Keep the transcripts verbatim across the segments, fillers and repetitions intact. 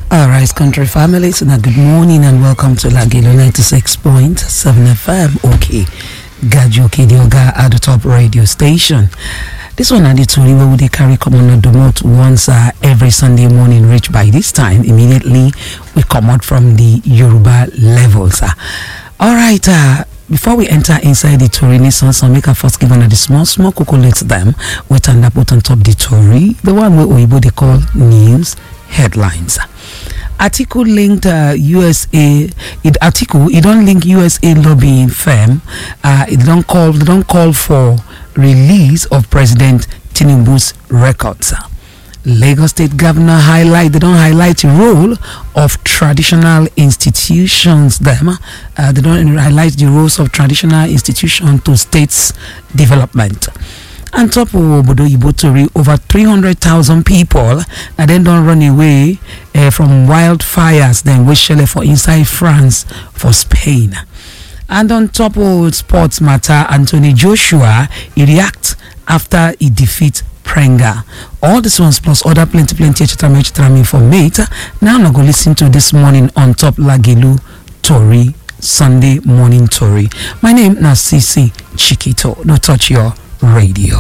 All right, country families, and a good morning and welcome to Lagilo ninety-six point seven F M. Okay, Gajo Kidioga at the top radio station. This one, and the Tori, where they carry common on the moat once uh, every Sunday morning. Reach by this time, immediately we come out from the Yoruba levels. Uh. All right, uh, before we enter inside the Tori Renaissance, I'll make a first give on the small, small coconuts them. We turn up put on top the Tori, the one where Oibo they call news headlines. Article linked uh, U S A. It article it don't link U S A lobbying firm. Uh, it don't call. They don't call for release of President Tinubu's records. Lagos State Governor highlight. They don't highlight the role of traditional institutions. Them. Uh, they don't highlight the roles of traditional institutions to states' development. On top of Obodo Ibotori, over three hundred thousand people and then don't run away uh, from wildfires, then we shell for inside France for Spain. And on top of sports matter, Anthony Joshua, he reacts after he defeats Prenga. All this ones plus other plenty, plenty, etc., etc., for mate. Now I'm going to listen to this morning on top Lagelu Tori, Sunday morning Tori. My name is Sisi Chikito. No touch your radio.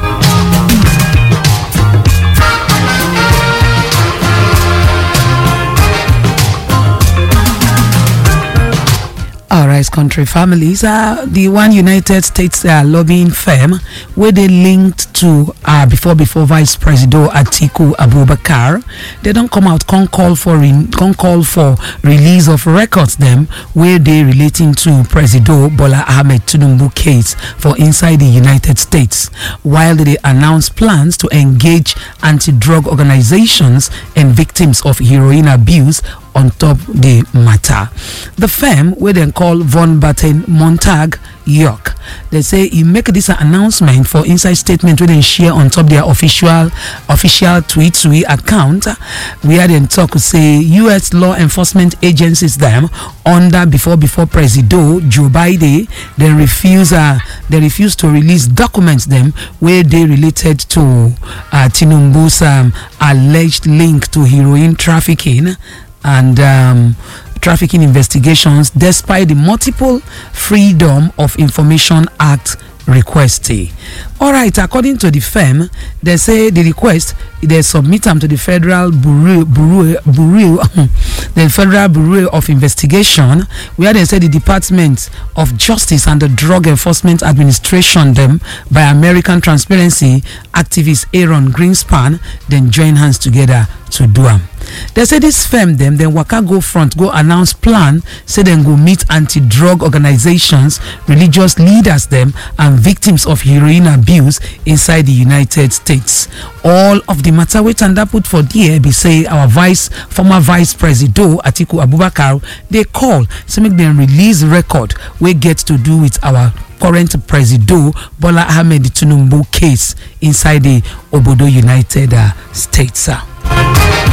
All right, country families, uh, the one United States uh, lobbying firm where they linked to uh, before before Vice President Atiku Abubakar, they don't come out con call for re- con call for release of records them where they relating to President Bola Ahmed Tinubu case for inside the United States, while they announce plans to engage anti-drug organizations and victims of heroin abuse on top the matter. The firm where they call Von Batten Montag York, they say he make this announcement for inside statement where they share on top their official official tweet tweet account where they talk to say U S law enforcement agencies them under before before President Joe Biden they refuse uh, they refuse to release documents them where they related to uh, Tinubu's um, alleged link to heroin trafficking and um, trafficking investigations despite the multiple Freedom of Information Act request. All right, according to the firm, they say the request they submit them to the Federal Bureau, Bureau, Bureau the Federal Bureau of Investigation, where they say the Department of Justice and the Drug Enforcement Administration them by American Transparency activist Aaron Greenspan then join hands together to do them. They say this firm them then waka go front go announce plan say then go meet anti-drug organizations, religious leaders them and victims of heroin abuse inside the United States. All of the matter we turned up put for there be say our vice former vice president Atiku Abubakar they call so make them release record we get to do with our current president Bola Ahmed Tinubu case inside the Obodo United uh, States. Uh.